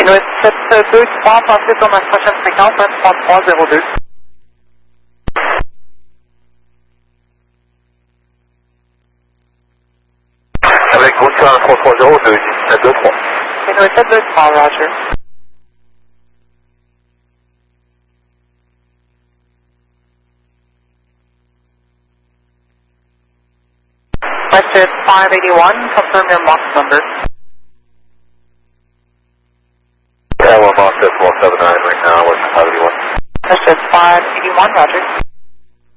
Inuit 723, passez sur notre prochaine fréquence, 3302. Avec Gonca 3302, 723. Inuit 723, Roger. Westjet 581, confirm your Mach number. Yeah, we're Mach 479 right now, Westjet 581. Westjet 581, Roger.